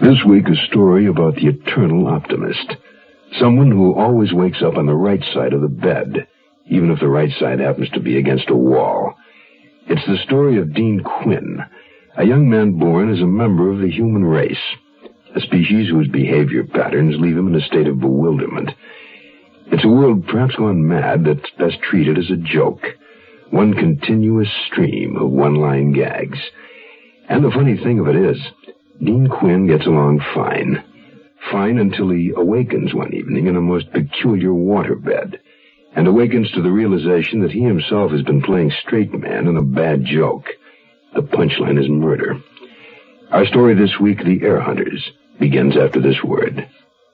This week, a story about the eternal optimist. Someone who always wakes up on the right side of the bed, even if the right side happens to be against a wall. It's the story of Dean Quinn, a young man born as a member of the human race, a species whose behavior patterns leave him in a state of bewilderment. It's a world perhaps gone mad that's best treated as a joke, one continuous stream of one-line gags. And the funny thing of it is, Dean Quinn gets along fine. Fine until he awakens one evening in a most peculiar waterbed, and awakens to the realization that he himself has been playing straight man in a bad joke. The punchline is murder. Our story this week, The Air Hunters, begins after this word.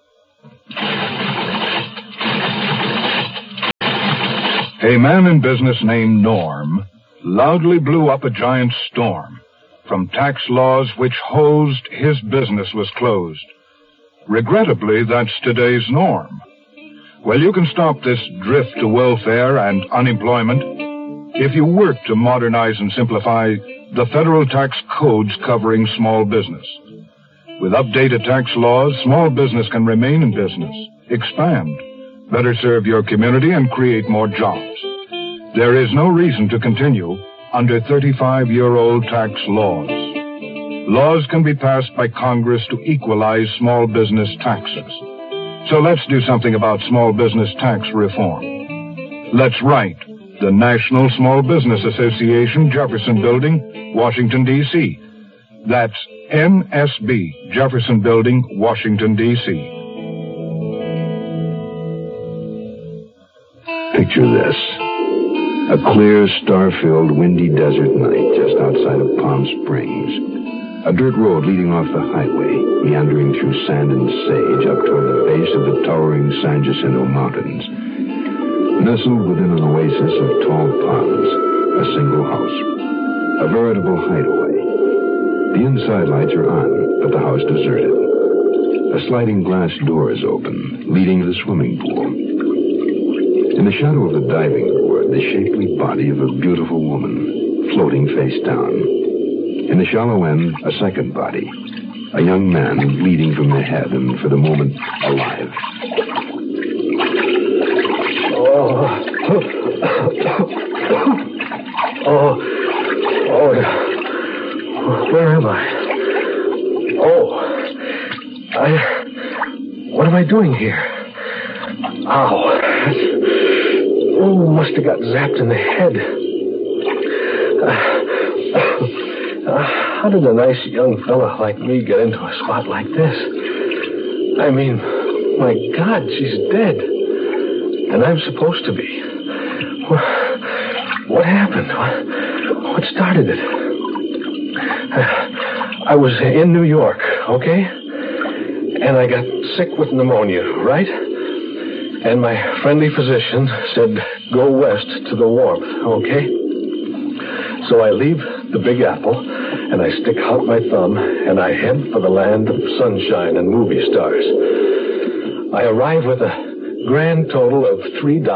A man in business named Norm loudly blew up a giant storm from tax laws which hosed his business was closed. Regrettably, that's today's norm. Well, you can stop this drift to welfare and unemployment if you work to modernize and simplify the federal tax codes covering small business. With updated tax laws, small business can remain in business, expand, better serve your community, and create more jobs. There is no reason to continue under 35-year-old tax laws. Laws can be passed by Congress to equalize small business taxes. So let's do something about small business tax reform. Let's write the National Small Business Association, Jefferson Building, Washington, D.C. That's NSB, Jefferson Building, Washington, D.C. Picture this. A clear, star-filled, windy desert night just outside of Palm Springs. A dirt road leading off the highway, meandering through sand and sage up toward the base of the towering San Jacinto Mountains. Nestled within an oasis of tall palms, a single house. A veritable hideaway. The inside lights are on, but the house deserted. A sliding glass door is open, leading to the swimming pool. In the shadow of the diving board, the shapely body of a beautiful woman, floating face down. In the shallow end, a second body, a young man bleeding from the head and, for the moment, alive. Where am I? What am I doing here? Ow. Must have got zapped in the head. How did a nice young fella like me get into a spot like this? I mean, my God, she's dead. And I'm supposed to be. What happened? What started it? I was in New York, okay? And I got sick with pneumonia, right? And my friendly physician said, go west to the warmth, okay? So I leave the Big Apple, and I stick out my thumb, and I head for the land of sunshine and movie stars. I arrive with a grand total of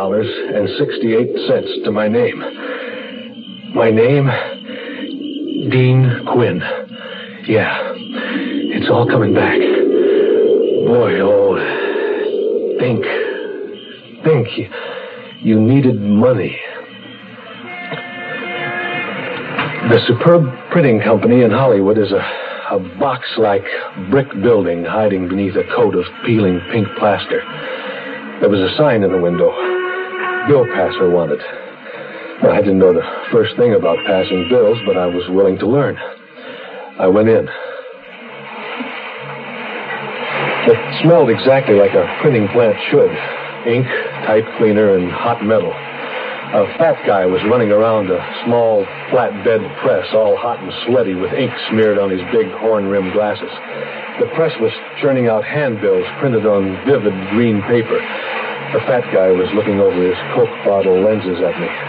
$3.68 to my name. My name, Dean Quinn. Yeah, it's all coming back. Boy, think you needed money. The Superb Printing Company in Hollywood is a box-like brick building hiding beneath a coat of peeling pink plaster. There was a sign in the window. Bill passer wanted. Well, I didn't know the first thing about passing bills, but I was willing to learn. I went in. It smelled exactly like a printing plant should. Ink, type cleaner, and hot metal. A fat guy was running around a small, flatbed press, all hot and sweaty with ink smeared on his big horn-rimmed glasses. The press was churning out handbills printed on vivid green paper. The fat guy was looking over his Coke bottle lenses at me.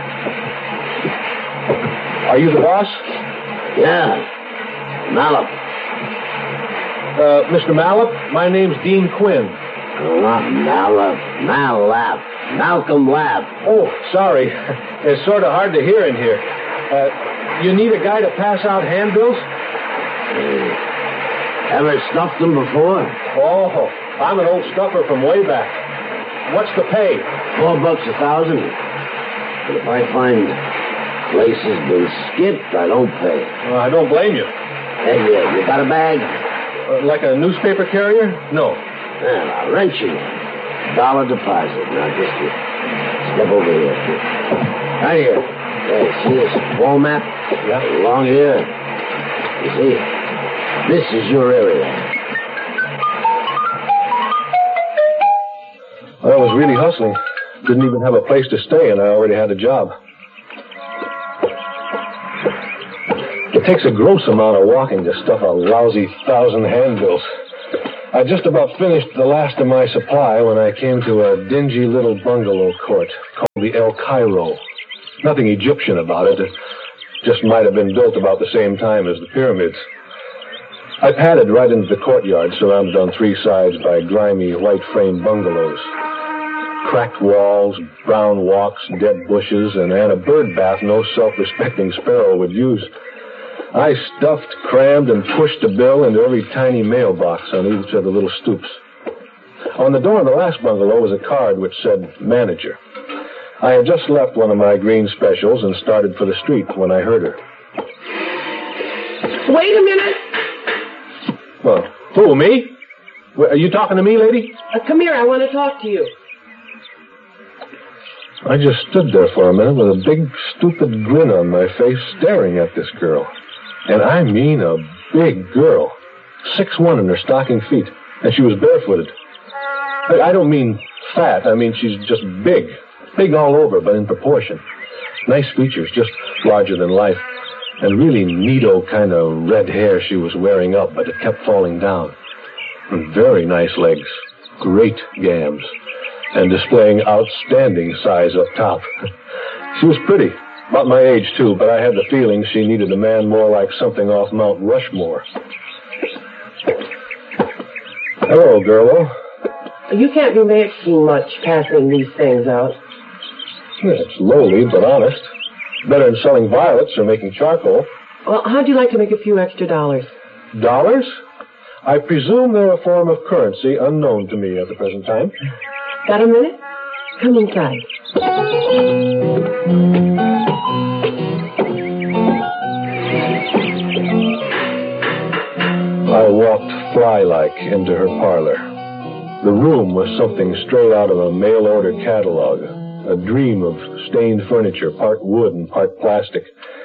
Are you the boss? Yeah. Malop. Mr. Malop, my name's Dean Quinn. Not Malop. Malap. Malcolm Lap. Oh, sorry. It's sort of hard to hear in here. You need a guy to pass out handbills? Ever stuffed them before? Oh, I'm an old stuffer from way back. What's the pay? $4 1,000. But if I find place has been skipped, I don't pay. Well, I don't blame you. Hey, you got a bag? Like a newspaper carrier? No. Well, I'll rent you $1 deposit. Now, just step over here. Right here. Hey, see this wall map? Yeah. Along here. You see, this is your area. I was really hustling. Didn't even have a place to stay, and I already had a job. It takes a gross amount of walking to stuff a lousy 1,000 handbills. I just about finished the last of my supply when I came to a dingy little bungalow court called the El Cairo. Nothing Egyptian about it. It just might have been built about the same time as the pyramids. I padded right into the courtyard, surrounded on 3 sides by grimy, white-frame bungalows. Cracked walls, brown walks, dead bushes, and a bird bath no self-respecting sparrow would use. I stuffed, crammed, and pushed a bill into every tiny mailbox on each of the little stoops. On the door of the last bungalow was a card which said, Manager. I had just left one of my green specials and started for the street when I heard her. Wait a minute. Well, who, me? Are you talking to me, lady? Come here, I want to talk to you. I just stood there for a minute with a big, stupid grin on my face, staring at this girl. And I mean a big girl. 6'1" in her stocking feet, and she was barefooted. I don't mean fat, I mean she's just big. Big all over, but in proportion. Nice features, just larger than life. And really neato kind of red hair she was wearing up, but it kept falling down. And very nice legs. Great gams. And displaying outstanding size up top. She was pretty. About my age, too, but I had the feeling she needed a man more like something off Mount Rushmore. Hello, girl. You can't be making much passing these things out. It's lowly, but honest. Better than selling violets or making charcoal. Well, how'd you like to make a few extra dollars? Dollars? I presume they're a form of currency unknown to me at the present time. Got a minute? Come inside. I walked fly-like into her parlor. The room was something straight out of a mail-order catalog. A dream of stained furniture, part wood and part plastic.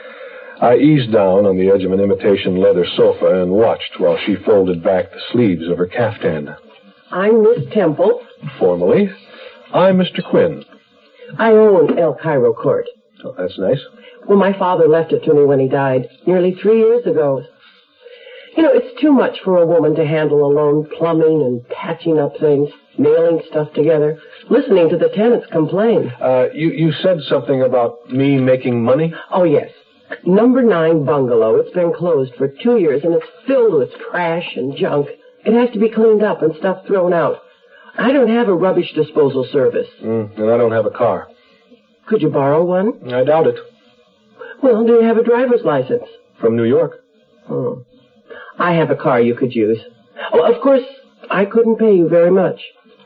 I eased down on the edge of an imitation leather sofa and watched while she folded back the sleeves of her caftan. I'm Miss Temple. Formally, I'm Mr. Quinn. I own El Cairo Court. Oh, that's nice. Well, my father left it to me when he died, nearly 3 years ago. You know, it's too much for a woman to handle alone, plumbing and patching up things, nailing stuff together, listening to the tenants complain. You said something about me making money? Oh, yes. Number 9 bungalow. It's been closed for 2 years, and it's filled with trash and junk. It has to be cleaned up and stuff thrown out. I don't have a rubbish disposal service. And I don't have a car. Could you borrow one? I doubt it. Well, do you have a driver's license? From New York. Oh. I have a car you could use. Oh, of course, I couldn't pay you very much.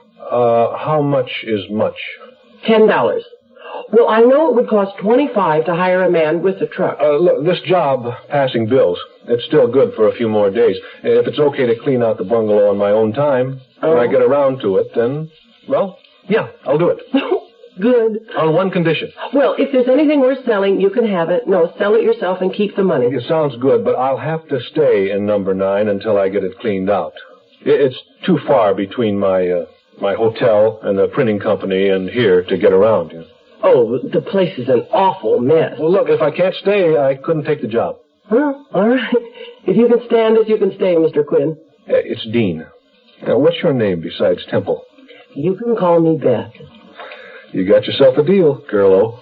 How much is much? $10. Well, I know it would cost $25 to hire a man with a truck. Look, this job, passing bills, it's still good for a few more days. If it's okay to clean out the bungalow on my own time, when I get around to it, then, well, yeah, I'll do it. Good. On one condition. Well, if there's anything worth selling, you can have it. No, sell it yourself and keep the money. It sounds good, but I'll have to stay in number 9 until I get it cleaned out. It's too far between my hotel and the printing company and here to get around. You know. Oh, the place is an awful mess. Well, look, if I can't stay, I couldn't take the job. Well, all right. If you can stand it, you can stay, Mr. Quinn. It's Dean. What's your name besides Temple? You can call me Beth. You got yourself a deal, girl-o.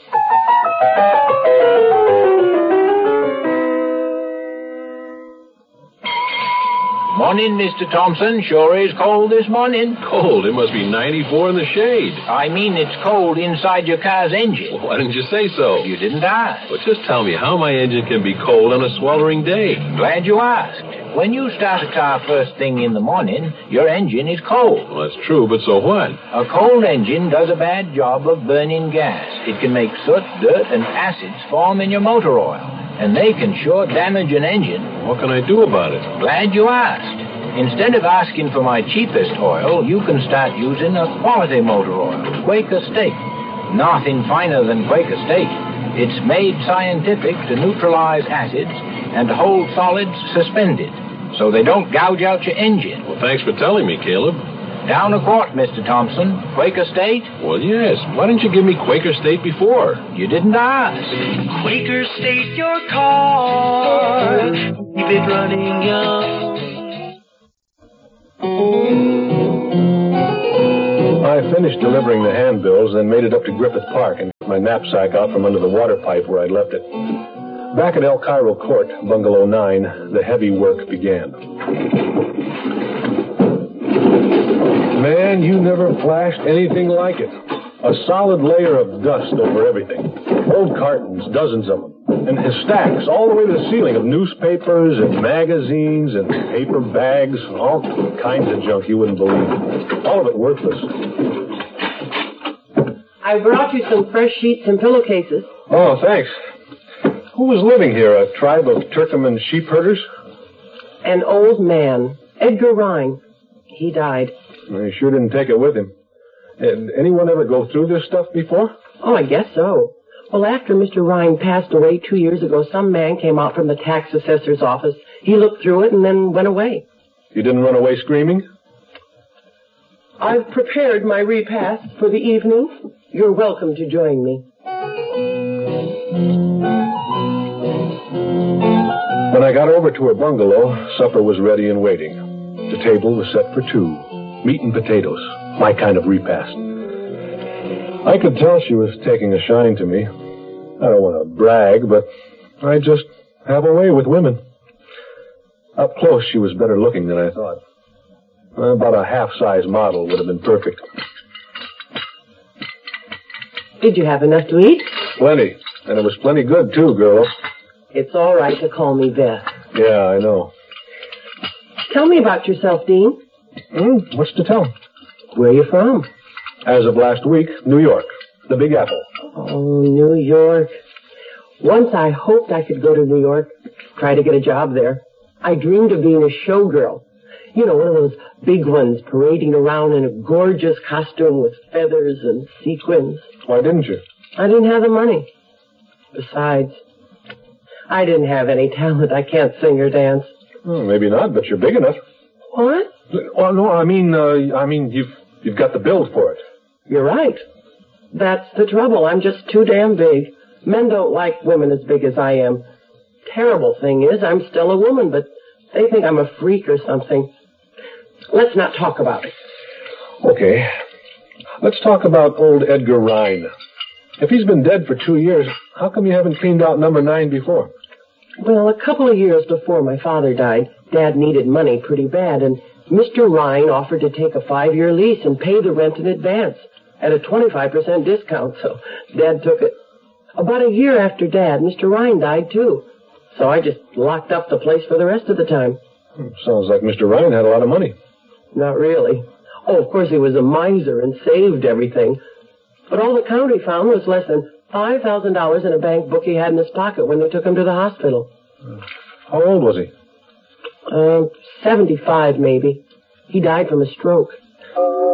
Morning, Mr. Thompson. Sure is cold this morning. Cold? It must be 94 in the shade. I mean, it's cold inside your car's engine. Well, why didn't you say so? You didn't ask. Well, just tell me how my engine can be cold on a sweltering day. Glad you asked. When you start a car first thing in the morning, your engine is cold. Well, that's true, but so what? A cold engine does a bad job of burning gas. It can make soot, dirt, and acids form in your motor oil, and they can sure damage an engine. What can I do about it? Glad you asked. Instead of asking for my cheapest oil, you can start using a quality motor oil, Quaker State. Nothing finer than Quaker State. It's made scientific to neutralize acids and to hold solids suspended, so they don't gouge out your engine. Well, thanks for telling me, Caleb. Down a quart, Mr. Thompson. Quaker State? Well, yes. Why didn't you give me Quaker State before? You didn't ask. Quaker State your car. Keep it running young. I finished delivering the handbills, then made it up to Griffith Park and got my knapsack out from under the water pipe where I'd left it. Back at El Cairo Court, Bungalow 9, the heavy work began. Man, you never flashed anything like it. A solid layer of dust over everything. Old cartons, dozens of them. And stacks all the way to the ceiling of newspapers and magazines and paper bags, all kinds of junk you wouldn't believe. All of it worthless. I brought you some fresh sheets and pillowcases. Oh, thanks. Who was living here? A tribe of Turkoman sheep herders? An old man, Edgar Rhine. He died. He sure didn't take it with him. Did anyone ever go through this stuff before? Oh, I guess so. Well, after Mr. Rhine passed away 2 years ago, some man came out from the tax assessor's office. He looked through it and then went away. You didn't run away screaming? I've prepared my repast for the evening. You're welcome to join me. When I got over to her bungalow, supper was ready and waiting. The table was set for two. Meat and potatoes. My kind of repast. I could tell she was taking a shine to me. I don't want to brag, but I just have a way with women. Up close, she was better looking than I thought. About a half-size model would have been perfect. Did you have enough to eat? Plenty. And it was plenty good, too, girl. It's all right to call me Beth. Yeah, I know. Tell me about yourself, Dean. What's to tell? Where are you from? As of last week, New York. The Big Apple. Oh, New York. Once I hoped I could go to New York, try to get a job there. I dreamed of being a showgirl. You know, one of those big ones parading around in a gorgeous costume with feathers and sequins. Why didn't you? I didn't have the money. Besides, I didn't have any talent. I can't sing or dance. Well, maybe not, but you're big enough. What? Oh, no, I mean, you've got the build for it. You're right. That's the trouble. I'm just too damn big. Men don't like women as big as I am. Terrible thing is, I'm still a woman, but they think I'm a freak or something. Let's not talk about it. Okay. Let's talk about old Edgar Rhine. If he's been dead for 2 years, how come you haven't cleaned out number 9 before? Well, a couple of years before my father died, Dad needed money pretty bad, and Mr. Rhine offered to take a 5-year lease and pay the rent in advance at a 25% discount, so Dad took it. About a year after Dad, Mr. Rhine died, too. So I just locked up the place for the rest of the time. Sounds like Mr. Rhine had a lot of money. Not really. Oh, of course, he was a miser and saved everything. But all the county found was less than $5,000 in a bank book he had in his pocket when they took him to the hospital. How old was he? 75, maybe. He died from a stroke.